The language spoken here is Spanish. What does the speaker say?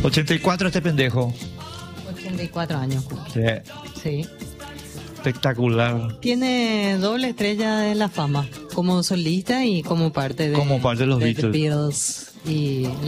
84 este pendejo. 84 años. Sí, Sí. espectacular. Tiene doble estrella de la fama, como solista y como parte de, Como parte de los The Beatles. Beatles. Y